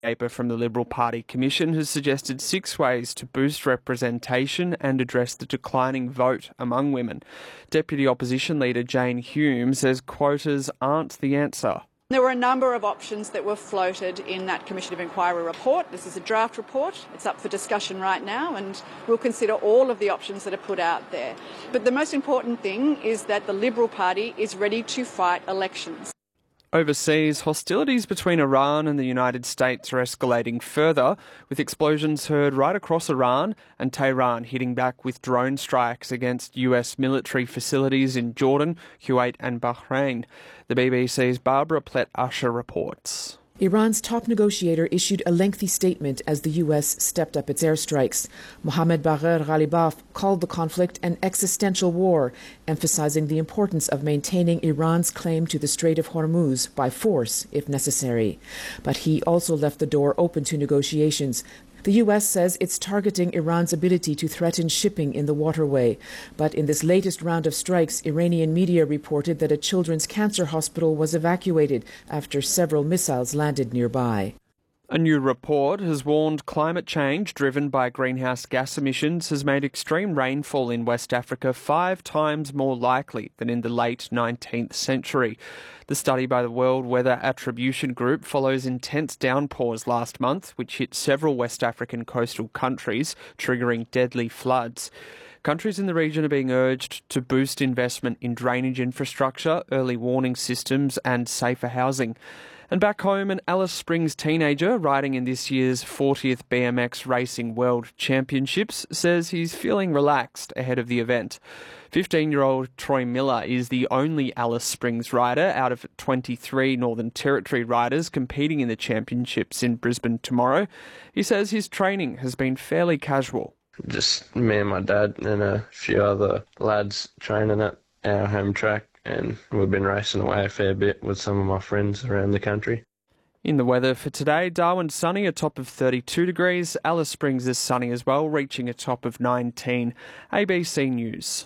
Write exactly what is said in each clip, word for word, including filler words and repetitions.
paper from the Liberal Party Commission has suggested six ways to boost representation and address the declining vote among women. Deputy Opposition Leader Jane Hume says quotas aren't the answer. There were a number of options that were floated in that Commission of Inquiry report. This is a draft report. It's up for discussion right now, and we'll consider all of the options that are put out there. But the most important thing is that the Liberal Party is ready to fight elections. Overseas, hostilities between Iran and the United States are escalating further, with explosions heard right across Iran and Tehran hitting back with drone strikes against U S military facilities in Jordan, Kuwait and Bahrain. The B B C's Barbara Plett-Usher reports. Iran's top negotiator issued a lengthy statement as the U S stepped up its airstrikes. Mohammad Bagher Ghalibaf called the conflict an existential war, emphasizing the importance of maintaining Iran's claim to the Strait of Hormuz by force if necessary. But he also left the door open to negotiations. The U S says it's targeting Iran's ability to threaten shipping in the waterway. But in this latest round of strikes, Iranian media reported that a children's cancer hospital was evacuated after several missiles landed nearby. A new report has warned climate change driven by greenhouse gas emissions has made extreme rainfall in West Africa five times more likely than in the late nineteenth century. The study by the World Weather Attribution Group follows intense downpours last month, which hit several West African coastal countries, triggering deadly floods. Countries in the region are being urged to boost investment in drainage infrastructure, early warning systems and safer housing. And back home, an Alice Springs teenager riding in this year's fortieth B M X Racing World Championships says he's feeling relaxed ahead of the event. fifteen-year-old Troy Miller is the only Alice Springs rider out of twenty-three Northern Territory riders competing in the championships in Brisbane tomorrow. He says his training has been fairly casual. Just me and my dad and a few other lads training at our home track. And we've been racing away a fair bit with some of my friends around the country. In the weather for today, Darwin sunny, a top of thirty-two degrees. Alice Springs is sunny as well, reaching a top of nineteen. A B C News.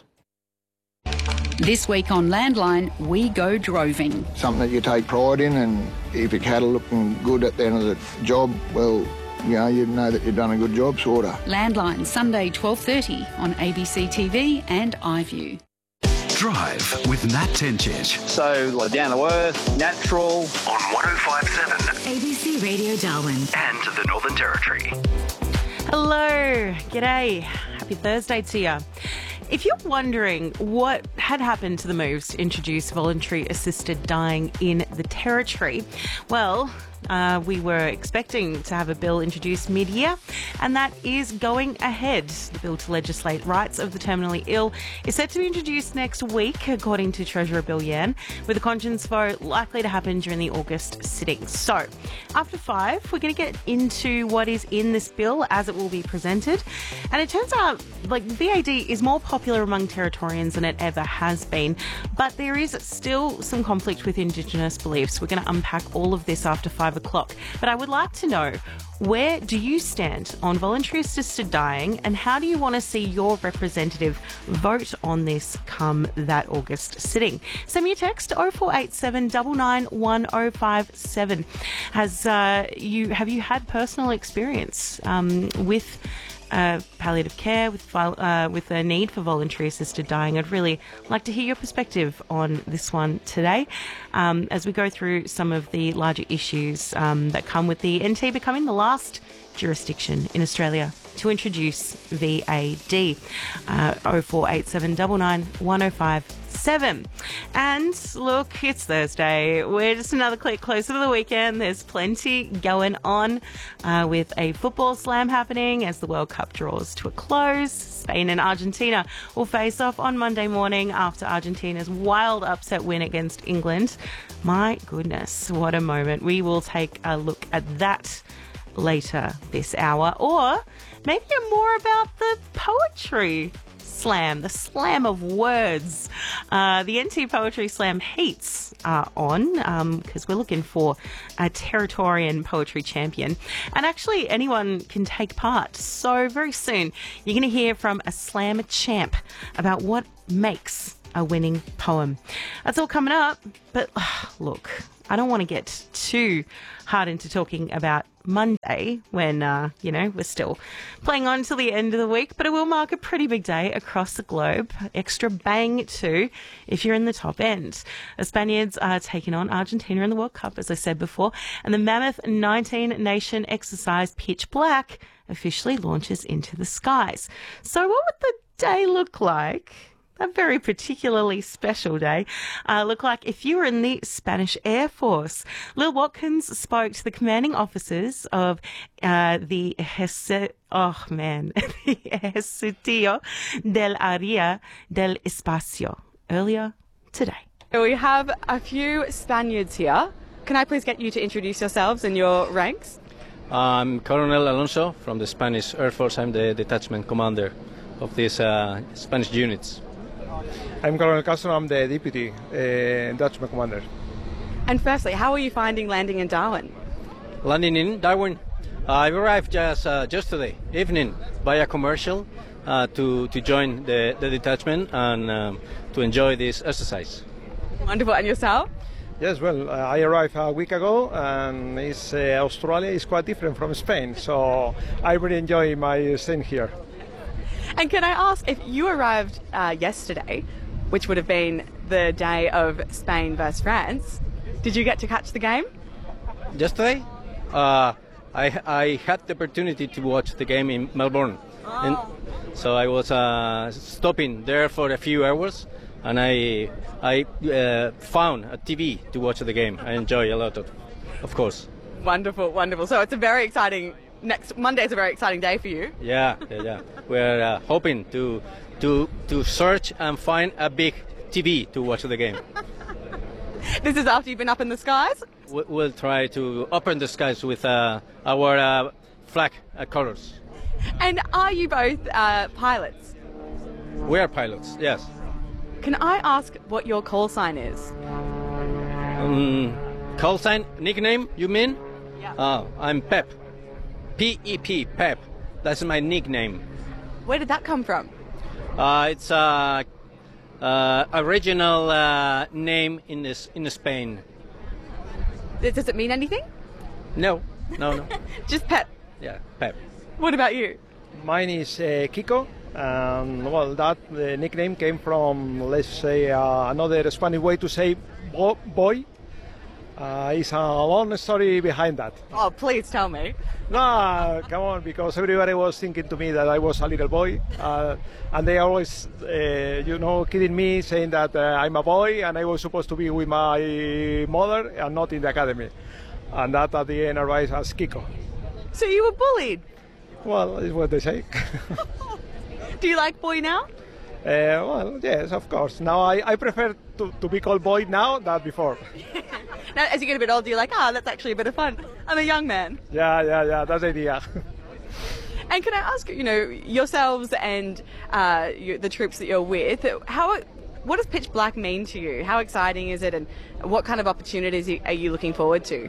This week on Landline, we go droving. Something that you take pride in, and if your cattle looking good at the end of the job, well, you know, you know that you've done a good job, sort of. Landline, Sunday twelve thirty on A B C T V and iView. Drive with Nat Tencic. So, like, down to earth, natural. On one oh five point seven. A B C Radio Darwin. And the Northern Territory. Hello. G'day. Happy Thursday to you. If you're wondering what had happened to the moves to introduce voluntary assisted dying in the Territory, well, uh, we were expecting to have a bill introduced mid-year, and that is going ahead. The bill to legislate rights of the terminally ill is set to be introduced next week, according to Treasurer Bill Yan, with a conscience vote likely to happen during the August sitting. So, after five, we're going to get into what is in this bill as it will be presented. And it turns out, like, V A D is more popular among Territorians than it ever has been, but there is still some conflict with Indigenous beliefs. We're going to unpack all of this after five o'clock. But I would like to know, where do you stand on voluntary assisted dying, and how do you want to see your representative vote on this come that August sitting? Send me a text oh four eight seven nine nine one oh five seven. Has uh, you have you had personal experience um, with Uh, palliative care, with uh, with a need for voluntary assisted dying? I'd really like to hear your perspective on this one today, um, as we go through some of the larger issues um, that come with the N T becoming the last jurisdiction in Australia to introduce V A D. Uh, oh four eight seven nine nine one oh five seven. And look, it's Thursday. We're just another click closer to the weekend. There's plenty going on uh, with a football slam happening as the World Cup draws to a close. Spain and Argentina will face off on Monday morning after Argentina's wild upset win against England. My goodness, what a moment. We will take a look at that later this hour. Or maybe more about the poetry slam, the slam of words. Uh, the N T Poetry Slam heats are on because um, we're looking for a Territorian poetry champion. And actually anyone can take part. So very soon you're going to hear from a slam champ about what makes a winning poem. That's all coming up. But uh, look, I don't want to get too hard into talking about Monday when, uh, you know, we're still playing on till the end of the week, but it will mark a pretty big day across the globe. Extra bang too if you're in the top end. The Spaniards are taking on Argentina in the World Cup, as I said before, and the mammoth nineteen nation exercise Pitch Black officially launches into the skies. So what would the day look like? A very particularly special day. Uh, look like if you were in the Spanish Air Force. Lil Watkins spoke to the commanding officers of uh, the Ejército, oh man, the Ejército del Área del Espacio earlier today. We have a few Spaniards here. Can I please get you to introduce yourselves and your ranks? I'm Colonel Alonso from the Spanish Air Force. I'm the detachment commander of these uh, Spanish units. I'm Colonel Castro. I'm the deputy uh, detachment commander. And firstly, how are you finding landing in Darwin? Landing in Darwin, uh, I arrived just uh, yesterday evening via commercial uh, to to join the, the detachment and um, to enjoy this exercise. Wonderful. And yourself? Yes, well, uh, I arrived a week ago, and it's, uh, Australia is quite different from Spain, so I really enjoy my staying here. And can I ask, if you arrived uh, yesterday, which would have been the day of Spain versus France, did you get to catch the game? Yesterday, uh, I I had the opportunity to watch the game in Melbourne, oh. and so I was uh, stopping there for a few hours, and I I uh, found a T V to watch the game. I enjoy a lot of, of course. Wonderful, wonderful. So it's a very exciting. Next Monday is a very exciting day for you. Yeah, yeah, yeah. We're uh, hoping to to to search and find a big T V to watch the game. This is after you've been up in the skies? We'll try to open the skies with uh, our uh, flag uh, colors. And are you both uh, pilots? We are pilots, yes. Can I ask what your call sign is? Um, call sign, nickname, you mean? Yeah. Oh, I'm Pep. P E P, Pep. That's my nickname. Where did that come from? Uh, it's a uh, uh, original uh, name in this in Spain. Does it mean anything? No, no, no. Just Pep. Yeah, Pep. What about you? Mine is uh, Kiko. Um, well, that uh, nickname came from, let's say, uh, another Spanish way to say bo- boy. Uh, it's a long story behind that. Oh, please tell me. No, come on, because everybody was thinking to me that I was a little boy, uh, and they always, uh, you know, kidding me, saying that uh, I'm a boy and I was supposed to be with my mother and not in the academy. And that at the end arrives as Kiko. So you were bullied? Well, it's what they say. Do you like boy now? Uh, well, yes, of course. Now I, I prefer to, to be called boy now than before. Now, as you get a bit older, you're like, ah, oh, that's actually a bit of fun. I'm a young man. Yeah, yeah, yeah, that's the idea. And can I ask, you know, yourselves and uh, you, the troops that you're with, how, what does Pitch Black mean to you? How exciting is it, and what kind of opportunities are you looking forward to?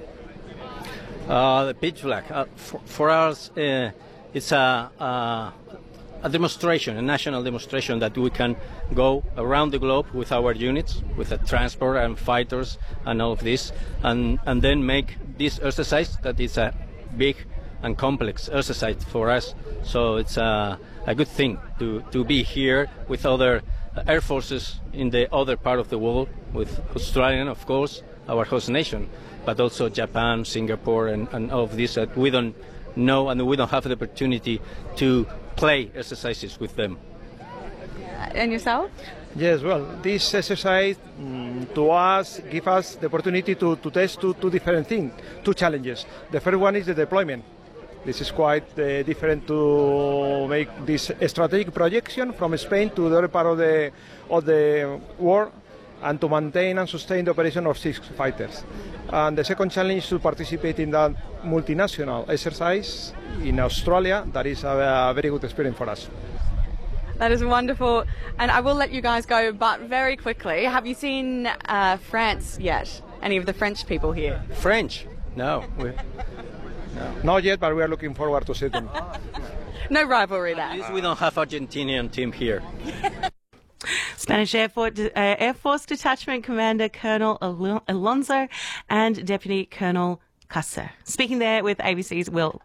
Uh, the Pitch Black, uh, for, for us, uh, it's a, a, a demonstration, a national demonstration that we can go around the globe with our units, with the transport and fighters and all of this, and, and then make this exercise that is a big and complex exercise for us. So it's a, a good thing to, to be here with other air forces in the other part of the world, with Australian, of course, our host nation, but also Japan, Singapore, and, and all of this that we don't know and we don't have the opportunity to play exercises with them. And yourself? Yes, well, this exercise mm, to us gives us the opportunity to, to test two, two different things, two challenges. The first one is the deployment. This is quite uh, different to make this strategic projection from Spain to the other part of the of the world, and to maintain and sustain the operation of six fighters. And the second challenge is to participate in that multinational exercise in Australia. That is a, a very good experience for us. That is wonderful. And I will let you guys go, but very quickly, have you seen uh, France yet? Any of the French people here? French? No. no. Not yet, but we are looking forward to see them. No rivalry there. At least we don't have Argentinian team here. Spanish Air Force, uh, Air Force Detachment Commander Colonel Alonso and Deputy Colonel Cusser. Speaking there with A B C's Will